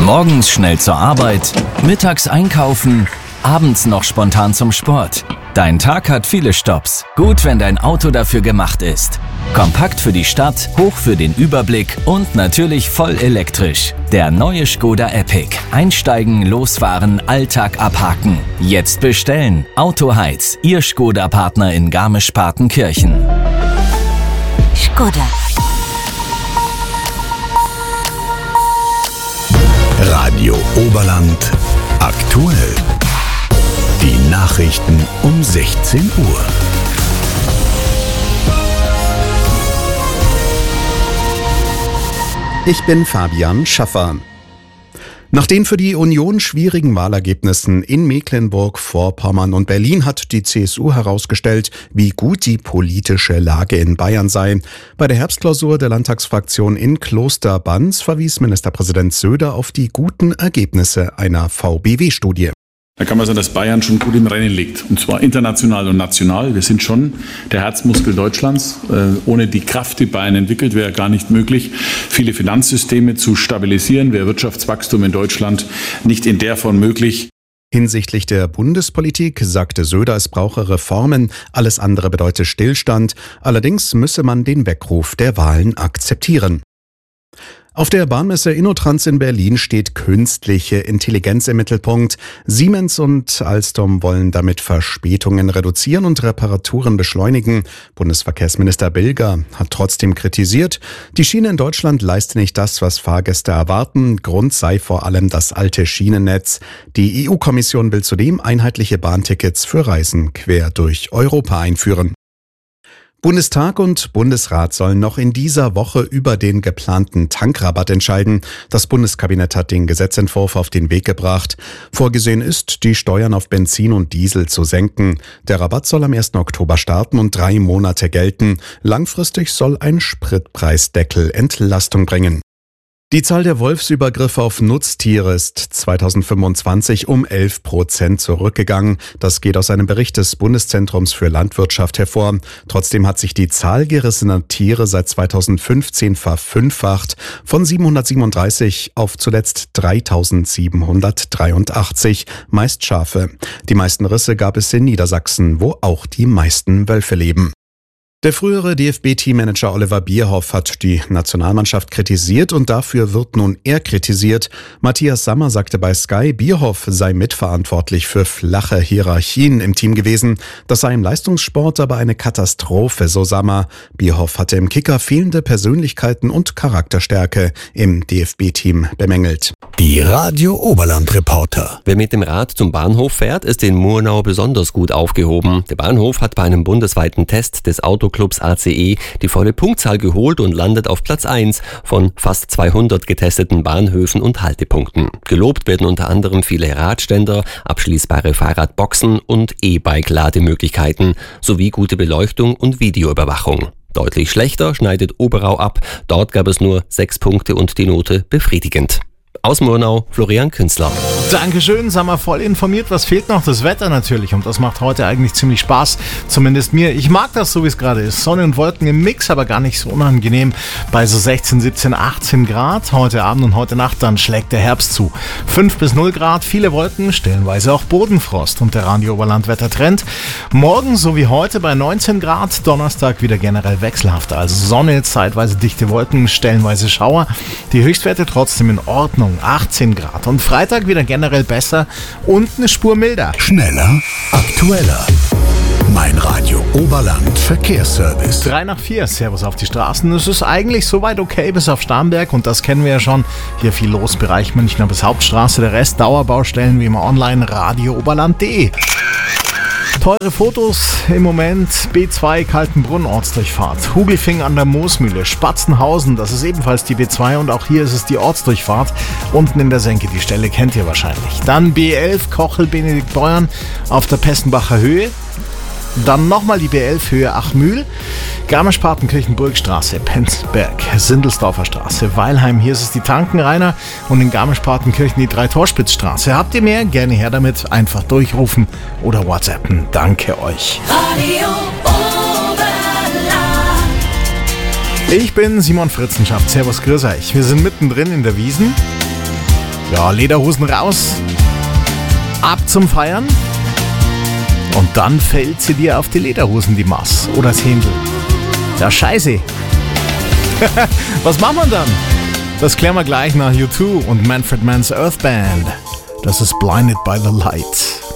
Morgens schnell zur Arbeit, mittags einkaufen, abends noch spontan zum Sport. Dein Tag hat viele Stopps. Gut, wenn dein Auto dafür gemacht ist. Kompakt für die Stadt, hoch für den Überblick und natürlich voll elektrisch. Der neue Škoda Epic. Einsteigen, losfahren, Alltag abhaken. Jetzt bestellen. Autoheiz, Ihr Škoda-Partner in Garmisch-Partenkirchen. Škoda. Radio Oberland aktuell. Die Nachrichten um 16 Uhr. Ich bin Fabian Schaffer. Nach den für die Union schwierigen Wahlergebnissen in Mecklenburg-Vorpommern und Berlin hat die CSU herausgestellt, wie gut die politische Lage in Bayern sei. Bei der Herbstklausur der Landtagsfraktion in Klosterbanz verwies Ministerpräsident Söder auf die guten Ergebnisse einer VBW-Studie. Da kann man sagen, dass Bayern schon gut im Rennen liegt. Und zwar international und national. Wir sind schon der Herzmuskel Deutschlands. Ohne die Kraft, die Bayern entwickelt, wäre gar nicht möglich, viele Finanzsysteme zu stabilisieren. Wäre Wirtschaftswachstum in Deutschland nicht in der Form möglich. Hinsichtlich der Bundespolitik sagte Söder, es brauche Reformen, alles andere bedeute Stillstand. Allerdings müsse man den Weckruf der Wahlen akzeptieren. Auf der Bahnmesse InnoTrans in Berlin steht künstliche Intelligenz im Mittelpunkt. Siemens und Alstom wollen damit Verspätungen reduzieren und Reparaturen beschleunigen. Bundesverkehrsminister Bilger hat trotzdem kritisiert, die Schiene in Deutschland leiste nicht das, was Fahrgäste erwarten. Grund sei vor allem das alte Schienennetz. Die EU-Kommission will zudem einheitliche Bahntickets für Reisen quer durch Europa einführen. Bundestag und Bundesrat sollen noch in dieser Woche über den geplanten Tankrabatt entscheiden. Das Bundeskabinett hat den Gesetzentwurf auf den Weg gebracht. Vorgesehen ist, die Steuern auf Benzin und Diesel zu senken. Der Rabatt soll am 1. Oktober starten und 3 Monate gelten. Langfristig soll ein Spritpreisdeckel Entlastung bringen. Die Zahl der Wolfsübergriffe auf Nutztiere ist 2025 um 11% zurückgegangen. Das geht aus einem Bericht des Bundeszentrums für Landwirtschaft hervor. Trotzdem hat sich die Zahl gerissener Tiere seit 2015 verfünffacht, von 737 auf zuletzt 3783, meist Schafe. Die meisten Risse gab es in Niedersachsen, wo auch die meisten Wölfe leben. Der frühere DFB-Teammanager Oliver Bierhoff hat die Nationalmannschaft kritisiert und dafür wird nun er kritisiert. Matthias Sammer sagte bei Sky, Bierhoff sei mitverantwortlich für flache Hierarchien im Team gewesen. Das sei im Leistungssport aber eine Katastrophe, so Sammer. Bierhoff hatte im Kicker fehlende Persönlichkeiten und Charakterstärke im DFB-Team bemängelt. Die Radio Oberland Reporter. Wer mit dem Rad zum Bahnhof fährt, ist in Murnau besonders gut aufgehoben. Der Bahnhof hat bei einem bundesweiten Test des Autoclubs ACE die volle Punktzahl geholt und landet auf Platz 1 von fast 200 getesteten Bahnhöfen und Haltepunkten. Gelobt werden unter anderem viele Radständer, abschließbare Fahrradboxen und E-Bike-Lademöglichkeiten sowie gute Beleuchtung und Videoüberwachung. Deutlich schlechter schneidet Oberau ab. Dort gab es nur 6 Punkte und die Note befriedigend. Aus Murnau, Florian Künzler. Dankeschön, sind wir voll informiert. Was fehlt noch? Das Wetter natürlich. Und das macht heute eigentlich ziemlich Spaß. Zumindest mir. Ich mag das so, wie es gerade ist. Sonne und Wolken im Mix, aber gar nicht so unangenehm. Bei so 16, 17, 18 Grad. Heute Abend und heute Nacht dann schlägt der Herbst zu. 5 bis 0 Grad, viele Wolken, stellenweise auch Bodenfrost. Und der Radio Oberland Wettertrend. Morgen, so wie heute, bei 19 Grad. Donnerstag wieder generell wechselhaft. Also Sonne, zeitweise dichte Wolken, stellenweise Schauer. Die Höchstwerte trotzdem in Ordnung. 18 Grad. Und Freitag wieder generell besser und eine Spur milder. Schneller, aktueller. Mein Radio Oberland Verkehrsservice. 3 nach 4, Servus auf die Straßen. Es ist eigentlich soweit okay bis auf Starnberg und das kennen wir ja schon. Hier viel los, Bereich Münchner bis Hauptstraße. Der Rest Dauerbaustellen wie immer online, radiooberland.de. Teure Fotos im Moment, B2 Kaltenbrunn Ortsdurchfahrt, Hugelfing an der Moosmühle, Spatzenhausen, das ist ebenfalls die B2 und auch hier ist es die Ortsdurchfahrt, unten in der Senke, die Stelle kennt ihr wahrscheinlich. Dann B11 Kochel Benedikt Beuern auf der Pessenbacher Höhe. Dann nochmal die B11 Höhe Achmühl, Garmisch-Partenkirchen-Burgstraße, Penzberg, Sindelsdorfer Straße, Weilheim, hier ist es die Tankenrainer und in Garmisch-Partenkirchen die Dreitorspitzstraße. Habt ihr mehr? Gerne her damit, einfach durchrufen oder WhatsAppen. Danke euch. Radio Oberland. Ich bin Simon Fritzenschaft. Servus, grüß euch. Wir sind mittendrin in der Wiesn. Ja, Lederhosen raus, ab zum Feiern und dann fällt sie dir auf die Lederhosen, die Maß oder das Händel. Ja, scheiße. Was macht man dann? Das klären wir gleich nach U2 und Manfred Mann's Earth Band. Das ist Blinded by the Light.